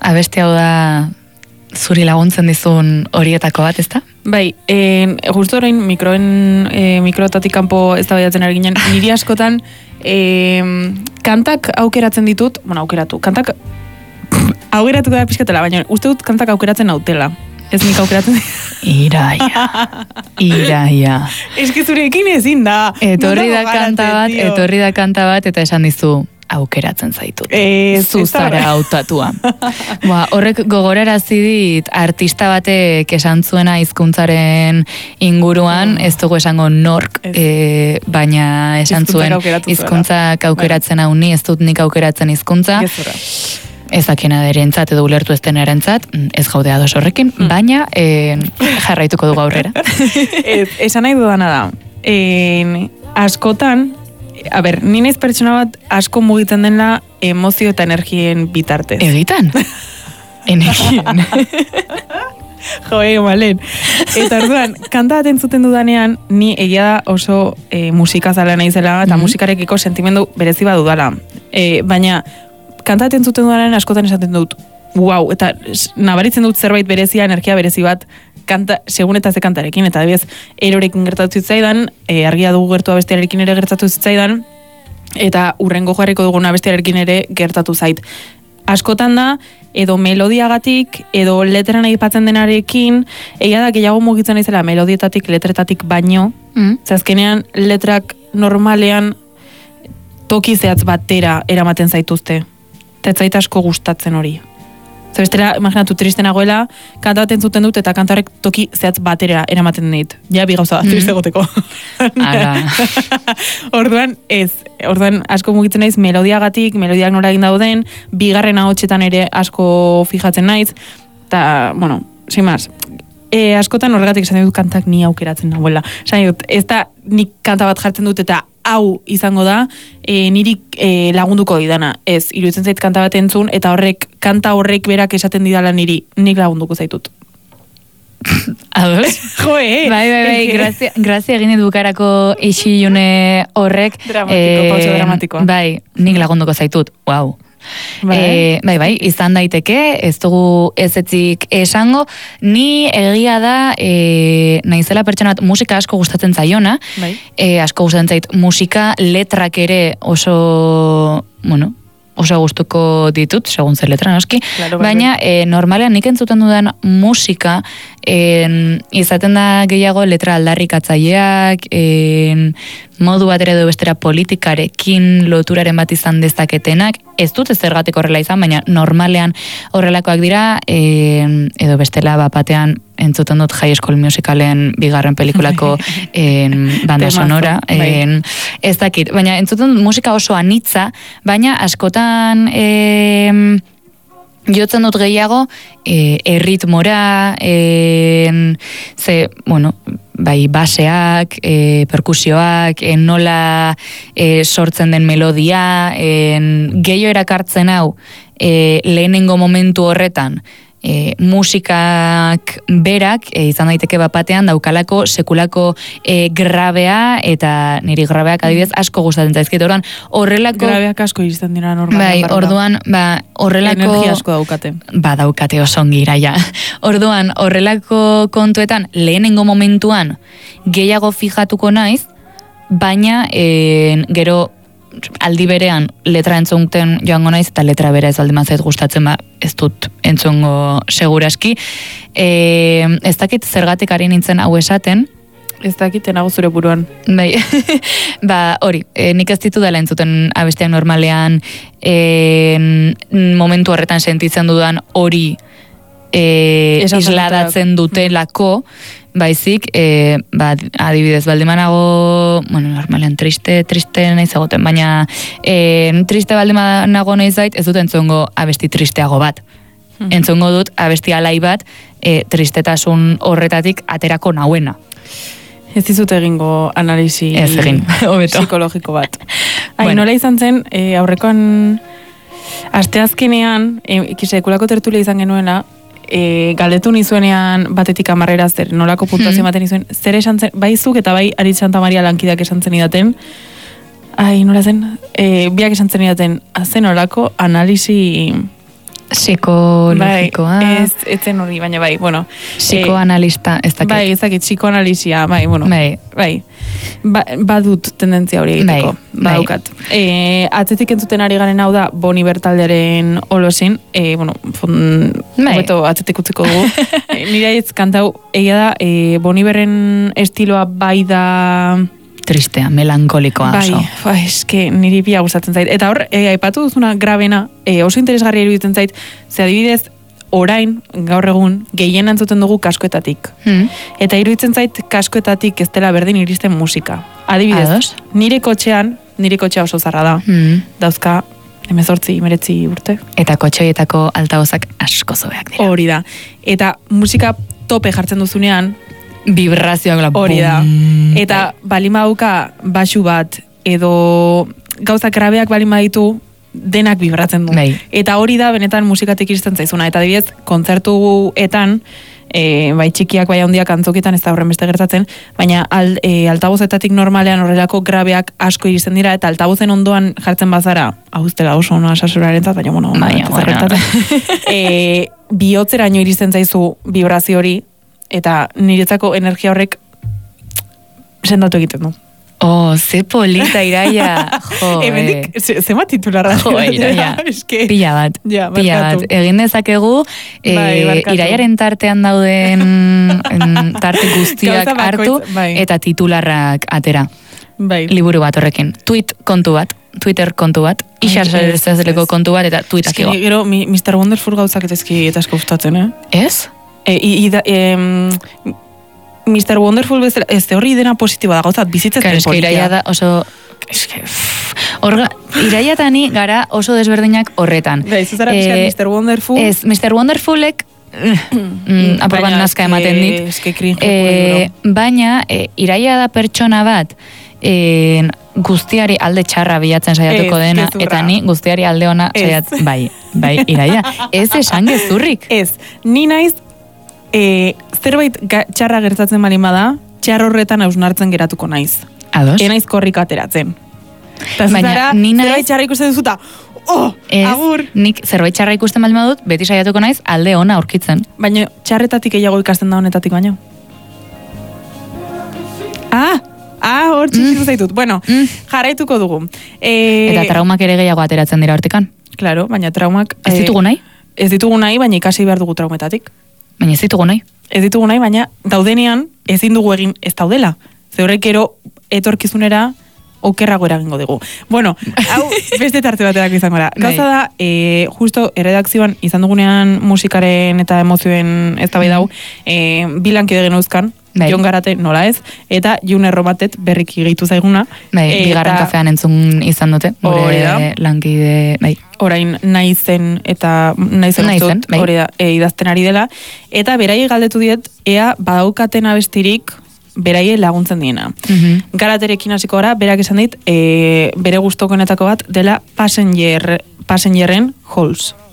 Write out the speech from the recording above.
abesti hau da zuri laguntzen dizun horietako bat, ezta? Bai, justu orain mikrotatik kanpo eztabaidatzen ari ginen, niri askotan kantak aukeratzen ditut, kantak aukeratuko da pixkatela, baina uste dut kantak aukeratzen nautela. Ez nik aukeratzen Iraia. Ez que zurekin ezin da. Etorri da kanta bat, eta esan dizu, aukeratzen zaitut. Zuzara hautatua. Horrek gogorarazi dit artista batek esan zuena hizkuntzaren inguruan, ez dugu esango nork, baina esan zuen hizkuntzak aukeratzen hau ni, ez dut nik aukeratzen hizkuntza. Ezakena derentzat edo ulertu ez denarentzat, ez gaudea ados horrekin, baina jarraituko dugu aurrera. Esan nahi dudana da, askotan, ni naiz pertsona bat asko mugitzen dela emozio eta energien bitartez. Egitan? Energien. Malen. Eta orduan, kanta bat entzuten dudanean, ni egia da oso musikazalea naizela eta musikarekiko sentimendu berezi bat dudala. Baina, kanta bat entzuten dudanean askotan esaten dut, eta nabaritzen dut zerbait berezia, energia berezi bat, segun eta ze kantarekin, eta adibidez, erorekin gertatu zitzaidan, argia dugu gertu abestiarekin ere gertatu zitzaidan, eta urrengo jarriko dugun abestiarekin ere gertatu zait. Askotan da, edo melodiagatik, edo letran aipatzen denarekin, egia da gehiago mugitzen naizela melodietatik, letretatik baino, zazkenean letrak normalean toki zehatz batera eramaten zaituzte. Eta ez zait asko gustatzen hori. Bestela, imaginatu, triste nagoela, kanta bat entzuten dut, eta kantarek toki zehatz batera eramaten dit. Ja, bi gauza, triste goteko. Orduan, asko mugitzen naiz melodiagatik, melodiak nora egin dauden, bigarren ahotsetan ere asko fijatzen naiz, eta, sin más, askotan horregatik esan dut kantak ni aukeratzen nagoela. Esan dut, ez da nik kanta bat jartzen dut, eta hau izango da, niri lagunduko didana. Ez, iruditzen zait kanta bat entzun, eta kanta horrek berak esaten didala nik lagunduko zaitut. Ados? Bai, grazia egin edukarako isilune horrek. Pauso dramatiko. Bai, nik lagunduko zaitut, wow. Bai, izan daiteke, ez dugu ezetzik esango, ni egia da naizela pertsona bat musika asko gustatzen zaiona, asko gustatzen zait musika, letrak ere oso gustuko ditut, segun zer letra noski, baina normalean nik entzuten dudan musika izaten da gehiago letra aldarrikatzaileak, modu batera edo bestera politikarekin loturaren bat izan dezaketenak, ez dut zergatik horrela izan, baina normalean horrelakoak dira, edo bestela batean entzuten dut High School Musicalen bigarren pelikulako banda sonora, ez dakit, baina entzuten dut musika oso anitza, baina askotan jotzen dut gehiago erritmora, bai baseak, perkusioak, nola sortzen den melodia, gehiago erakartzen hau lehenengo momentu horretan, musikak berak izan daiteke bapatean daukalako sekulako grabea, eta niri grabeak adibidez asko gustatzen zaizkit. Orduan horrelako grabeak asko izan dira normalean. Bai, orduan horrelako energia asko daukate. Daukate oso ongi iraia. Orduan horrelako kontuetan lehenengo momentuan gehiago fijatuko naiz, baina gero aldi berean letra entzunten joango naiz, eta letra bera ez baldin bazait gustatzen, ez dut entzungo seguraski. Ez dakit zergatik ari nintzen hau esaten. Ez dakit nago zure buruan. Bai, hori, nik ez ditu dela entzuten abestean normalean momentu horretan sentitzen dudan hori isladatzen dutelako, baizik, adibidez, baldimanago, normalean triste nahiz egoten, baina triste baldimanago nahiz zait, ez dut entzongo abesti tristeago bat. Entzongo dut abesti alai bat, tristetasun horretatik aterako nauena. Ez dizut egingo analisi psikologiko bat. Nola izan zen, aurrekoan asteazkenean, sekulako tertulia izan genuela, galdetu nizuenean batetik 10 zer, nolako puntuazio ematen nizuen, zer esan zen, bai zuk eta bai Aritz Santa Maria lankideak esan zen idaten, nola zen, biak esan zen idaten, zen nolako analisi Psikologikoa. Bai, etzen hori, baina bai, bueno. Psikoanalista, ez dakit. Bai, ez dakit, psikoanalizia, bai, bueno. Bai. Badut tendentzia hori egiteko. Badaukat. Atzetik entzuten ari garen hau da, Bon Iver taldearen Olosin, bueno, hobeto atzetik utziko dugu. Nire ez kantau, egia da, Bon Iverren estiloa bai da... Tristea, melankolikoa oso. Bai, eske niri pia gustatzen zait. Eta hor, aipatu duzuna grabena, oso interesgarria iruditzen zait, ze adibidez, orain, gaur egun, gehien entzuten dugu kaskoetatik. Eta iruditzen zait, kaskoetatik ez dela berdin iristen musika. Adibidez, nire kotxea oso zarra da. Dauzka, 18-19 urte. Eta kotxoietako altagozak asko zobeak dira. Hori da. Eta musika tope jartzen duzunean, vibrazioak hori da. Eta balima dauka basu bat edo gauzak grabeak balima ditu denak vibratzen du. Eta hori da benetan musikatik iristen zaizuna. Eta adibidez, kontzertuetan bai txikiak bai handiak antzokietan ez da horren beste gertatzen, baina altabozetatik normalean horrelako grabeak asko iristen dira eta altabozen ondoan jartzen bazara, hau dela oso ona asasorarentzat, baina bueno, bihotzeraino iristen zaizu vibrazio hori. Eta niretzako energia horrek sendatu egiten du. Ze polita, Iraia. Hemendik, zema titularra. Iraia. Pila bat. Egin dezakegu, Iraiaren tartean dauden tarte guztiak hartu, eta titularrak atera. Liburu bat horrekin. Twitter kontu bat, isazarezazleko kontu bat, eta tweetak ego. Gero, Mr. Wonderful gauzak eta esko gustatzen, Ez? Mr. Wonderful bezala, ez hori dena positiboa da, gauzat bizitzen zen politia. Iraia da oso... Iraia eta ni gara oso desberdinak horretan. Zuzara Mr. Wonderful... Ez, Mr. Wonderfulek aporban nazka ematen dit. Baina, Iraia da pertsona bat guztiari alde txarra bilatzen saiatuko dena, eta ni guztiari alde ona saiatzen. Bai, Iraia. Ez esan gezurrik. Ez, ni naiz zerbait txarra gertatzen balin bada, txar horretan hausnartzen geratuko naiz. Ados? Enaiz korriko ateratzen. Baina, ni naiz... Zerbait txarra ikusten duzuta, agur! Nik zerbait txarra ikusten balin badut, beti saiatuko naiz alde ona aurkitzen. Baina, txarretatik gehiago ikasten da honetatik baino. Hor txikitu zaitut. Bueno, jarraituko dugu. Eta traumak ere gehiago ateratzen dira hortikan. Claro, baina traumak... Ez ditugu nahi? Ez ditugu nahi, baina ikasi behar dugu traumetatik. Baina ez ditugu nahi? Ez ditugu nahi, baina daudenean ezin dugu egin ez daudela. Ze horrekero etorkizunera okerrago eragingo dugu. Bueno, hau beste tarte baterako izango da. Gauza da, justo erredakzioan izan dugunean musikaren eta emozioen ez da bai dau, bilankide geneuzkan, Jon Garate nola ez, eta Jun Erromatet berriki gehitu zaiguna. Bigarren kafean entzun izan dute, gure lankide, orain naizen hori da, idazten ari dela, eta berai galdetu diet, ea badaukaten abestirik beraie laguntzen diena. Garaterekin hasiko gara, berak esan dit, bere gustokoenetako bat dela Passengerren Halls.